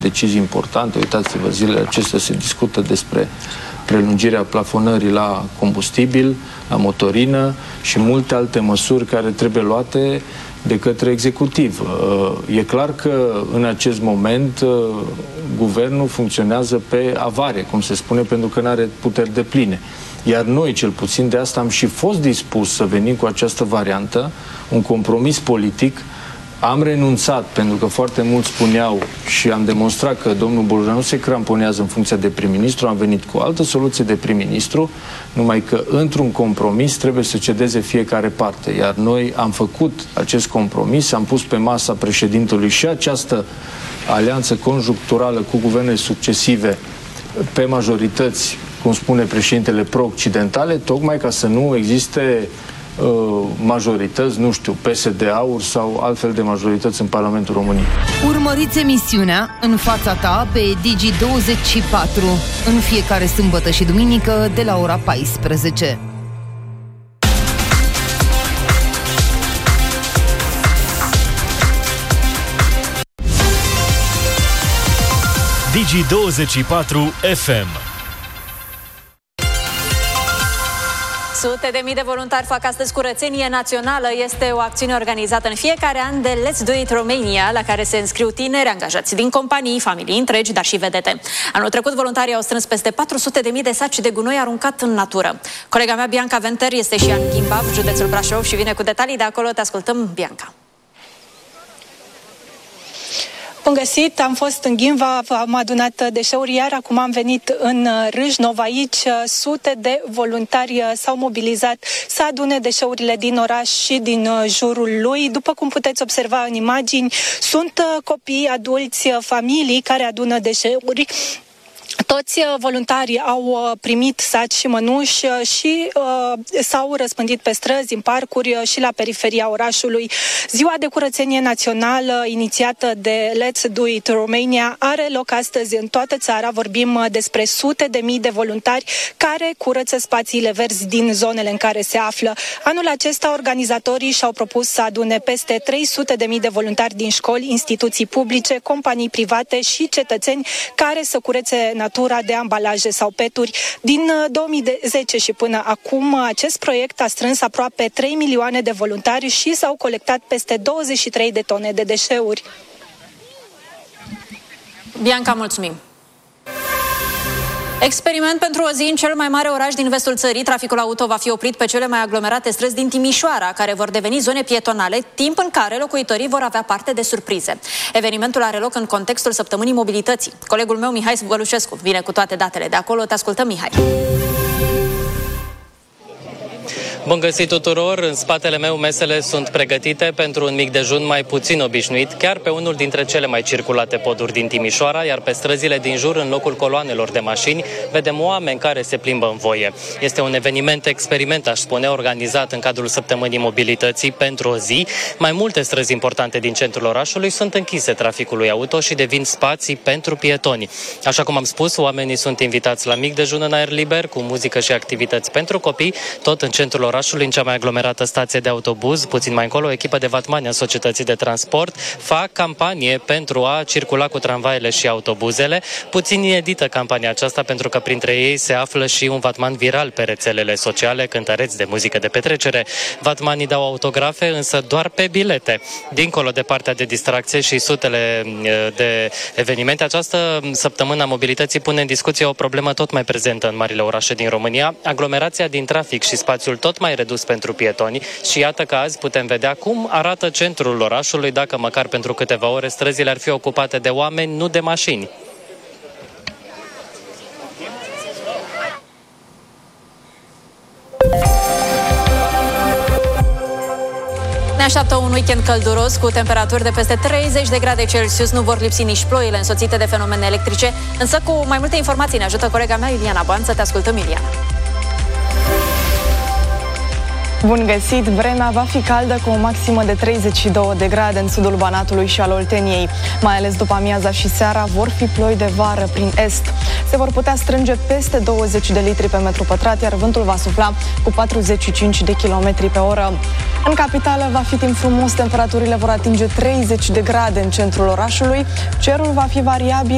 decizii importante. Uitați-vă, zilele acestea se discută despre prelungirea plafonării la combustibil, la motorină și multe alte măsuri care trebuie luate de către executiv. E clar că în acest moment guvernul funcționează pe avarie, cum se spune, pentru că nu are puteri depline. Iar noi, cel puțin de asta, am și fost dispus să venim cu această variantă, un compromis politic. Am renunțat, pentru că foarte mulți spuneau și am demonstrat că domnul Bolojan nu se cramponează în funcția de prim-ministru, am venit cu o altă soluție de prim-ministru, numai că într-un compromis trebuie să cedeze fiecare parte. Iar noi am făcut acest compromis, am pus pe masa președintelui și această alianță conjuncturală cu guvernele succesive pe majorități, cum spune președintele, pro-occidentale, tocmai ca să nu existe majorități, nu știu, PSD, AUR sau altfel de majorități în Parlamentul României. Urmăriți emisiunea În fața ta pe Digi24 în fiecare sâmbătă și duminică de la ora 14. Digi24 FM. Sute de mii de voluntari fac astăzi curățenie națională. Este o acțiune organizată în fiecare an de Let's Do It Romania, la care se înscriu tineri angajați din companii, familii întregi, dar și vedete. Anul trecut, voluntarii au strâns peste 400.000 de saci de gunoi aruncat în natură. Colega mea, Bianca Venter, este și în Gimbav, județul Brașov, și vine cu detalii de acolo. Te ascultăm, Bianca. Bun găsit, am fost în Gimbav, am adunat deșeuri, iar acum am venit în Râșnov. Aici sute de voluntari s-au mobilizat să adune deșeurile din oraș și din jurul lui. După cum puteți observa în imagini, sunt copii, adulți, familii care adună deșeuri. Toți voluntarii au primit saci și mănuși și s-au răspândit pe străzi, în parcuri și la periferia orașului. Ziua de curățenie națională inițiată de Let's Do It Romania are loc astăzi în toată țara. Vorbim despre sute de mii de voluntari care curăță spațiile verzi din zonele în care se află. Anul acesta, organizatorii și-au propus să adune peste 300.000 de voluntari din școli, instituții publice, companii private și cetățeni care să curețe natura de ambalaje sau peturi. Din 2010 și până acum, acest proiect a strâns aproape 3 milioane de voluntari și s-au colectat peste 23 de tone de deșeuri. Bianca, mulțumim! Experiment pentru o zi în cel mai mare oraș din vestul țării. Traficul auto va fi oprit pe cele mai aglomerate străzi din Timișoara, care vor deveni zone pietonale, timp în care locuitorii vor avea parte de surprize. Evenimentul are loc în contextul Săptămânii Mobilității. Colegul meu, Mihai Gălușescu, vine cu toate datele de acolo. Te ascultăm, Mihai. Bun găsit tuturor! În spatele meu mesele sunt pregătite pentru un mic dejun mai puțin obișnuit, chiar pe unul dintre cele mai circulate poduri din Timișoara, iar pe străzile din jur, în locul coloanelor de mașini, vedem oameni care se plimbă în voie. Este un eveniment experiment, aș spune, organizat în cadrul Săptămânii Mobilității pentru o zi. Mai multe străzi importante din centrul orașului sunt închise traficului auto și devin spații pentru pietoni. Așa cum am spus, oamenii sunt invitați la mic dejun în aer liber, cu muzică și activități pentru copii, tot în centrul orașului, în cea mai aglomerată stație de autobuz. Puțin mai încolo, o echipă de vatmani a societății de transport fac campanie pentru a circula cu tramvaiele și autobuzele. Puțin inedită campania aceasta, pentru că printre ei se află și un vatman viral pe rețelele sociale, cântăreți de muzică de petrecere. Vatmanii dau autografe, însă doar pe bilete. Dincolo de partea de distracție și sutele de evenimente, această săptămână a mobilității pune în discuție o problemă tot mai prezentă în marile orașe din România: aglomerația din trafic și spațiul tot mai redus pentru pietoni. Și iată că azi putem vedea cum arată centrul orașului, dacă măcar pentru câteva ore străzile ar fi ocupate de oameni, nu de mașini. Ne așteaptă un weekend călduros cu temperaturi de peste 30 de grade Celsius. Nu vor lipsi nici ploile însoțite de fenomene electrice, însă cu mai multe informații ne ajută colega mea Iuliana Banță. Te ascultăm, Iuliana. Bun găsit! Vremea va fi caldă cu o maximă de 32 de grade în sudul Banatului și al Olteniei. Mai ales după amiaza și seara vor fi ploi de vară prin est. Se vor putea strânge peste 20 de litri pe metru pătrat, iar vântul va sufla cu 45 de km pe oră. În capitală va fi timp frumos, temperaturile vor atinge 30 de grade în centrul orașului, cerul va fi variabil